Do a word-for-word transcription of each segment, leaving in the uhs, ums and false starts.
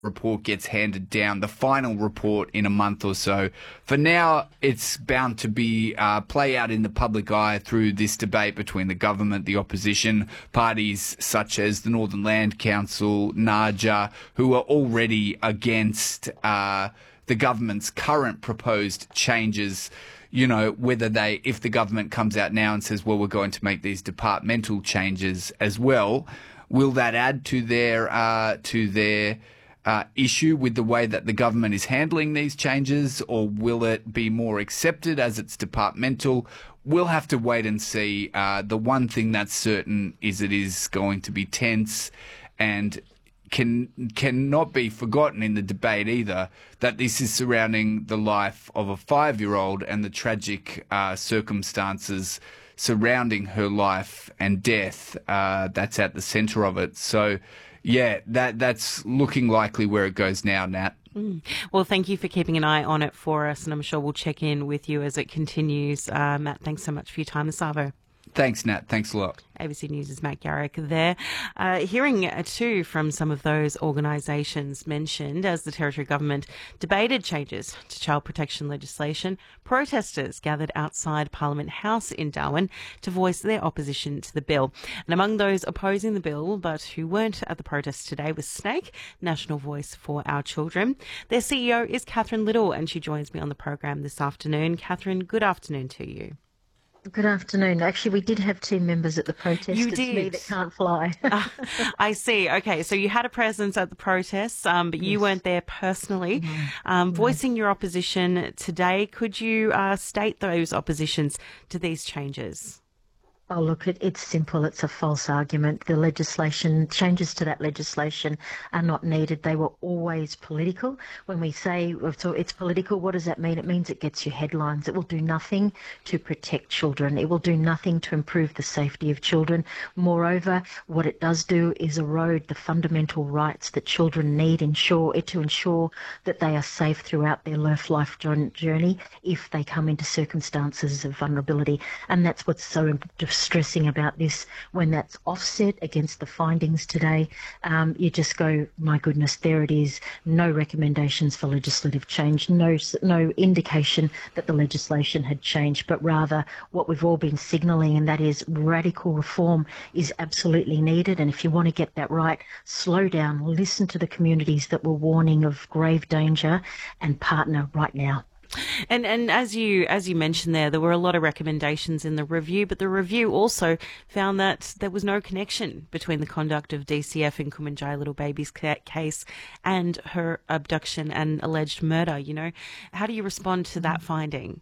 report gets handed down, the final report in a month or so. For now, it's bound to be uh, play out in the public eye through this debate between the government, the opposition, parties such as the Northern Land Council, NAJA, who are already against uh, the government's current proposed changes. You know, whether they, if the government comes out now and says, well, we're going to make these departmental changes as well, will that add to their uh, to their uh, issue with the way that the government is handling these changes, or will it be more accepted as it's departmental? We'll have to wait and see. Uh, the one thing that's certain is it is going to be tense, and can cannot be forgotten in the debate either, that this is surrounding the life of a five-year-old and the tragic uh, circumstances surrounding her life and death. Uh, that's at the centre of it. So, yeah, that that's looking likely where it goes now, Nat. Mm. Well, thank you for keeping an eye on it for us, and I'm sure we'll check in with you as it continues. Uh, Matt, thanks so much for your time this Arvo. Thanks, Nat. Thanks a lot. A B C News' Matt Garrick there. Uh, hearing uh, too from some of those organisations mentioned as the Territory Government debated changes to child protection legislation, protesters gathered outside Parliament House in Darwin to voice their opposition to the bill. And among those opposing the bill but who weren't at the protest today was SNAKE, National Voice for Our Children. Their C E O is Catherine Little, and she joins me on the program this afternoon. Catherine, good afternoon to you. Good afternoon. Actually, we did have two members at the protest. You it's did. me that can't fly. uh, I see. Okay, so you had a presence at the protests, um, but you Yes. weren't there personally. No. Um, No. Voicing your opposition today, could you uh, state those oppositions to these changes? Oh, look, it, it's simple. It's a false argument. The legislation, changes to that legislation are not needed. They were always political. When we say it's political, what does that mean? It means it gets you headlines. It will do nothing to protect children. It will do nothing to improve the safety of children. Moreover, what it does do is erode the fundamental rights that children need ensure, to ensure that they are safe throughout their life journey if they come into circumstances of vulnerability. And that's what's so distressing about this. When that's offset against the findings today, um, you just go, my goodness, there it is. No recommendations for legislative change, no no indication that the legislation had changed, but rather what we've all been signalling, and that is radical reform is absolutely needed. And if you want to get that right, slow down, listen to the communities that were warning of grave danger, and partner right now. And and as you as you mentioned there, there were a lot of recommendations in the review, but the review also found that there was no connection between the conduct of D C F in Kumanjai Little Baby's case and her abduction and alleged murder. You know, how do you respond to that finding?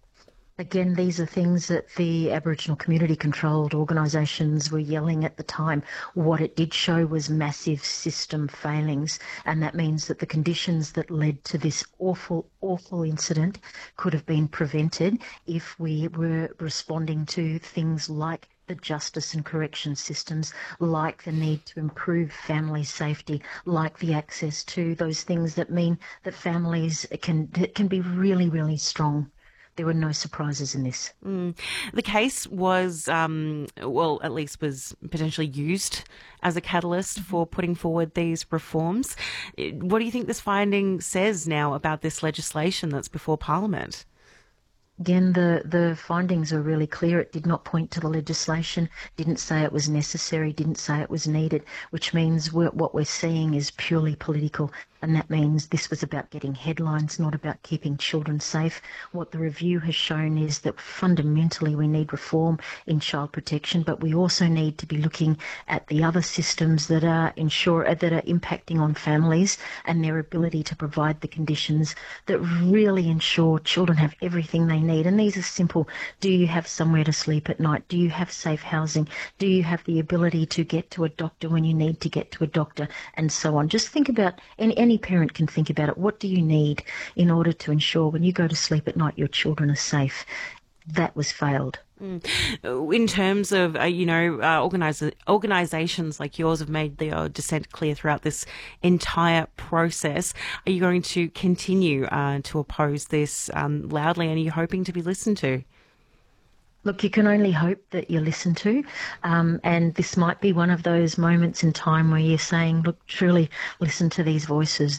Again, these are things that the Aboriginal community-controlled organisations were yelling at the time. What it did show was massive system failings, and that means that the conditions that led to this awful, awful incident could have been prevented if we were responding to things like the justice and correction systems, like the need to improve family safety, like the access to those things that mean that families can can be really, really strong. There were no surprises in this. Mm. The case was, um, well, at least was potentially used as a catalyst for putting forward these reforms. What do you think this finding says now about this legislation that's before Parliament? Again, the, the findings are really clear. It did not point to the legislation, didn't say it was necessary, didn't say it was needed, which means we're, what we're seeing is purely political. And that means this was about getting headlines, not about keeping children safe. What the review has shown is that fundamentally we need reform in child protection, but we also need to be looking at the other systems that are ensure that are impacting on families and their ability to provide the conditions that really ensure children have everything they need. And these are simple. Do you have somewhere to sleep at night? Do you have safe housing? Do you have the ability to get to a doctor when you need to get to a doctor? And so on. Just think about any Any parent can think about it. What do you need in order to ensure when you go to sleep at night your children are safe? That was failed. Mm. In terms of, uh, you know, uh, organisa- organisations like yours have made their uh, dissent clear throughout this entire process. Are you going to continue uh, to oppose this um, loudly, and are you hoping to be listened to? Look, you can only hope that you're listened to, um, and this might be one of those moments in time where you're saying, look, truly listen to these voices.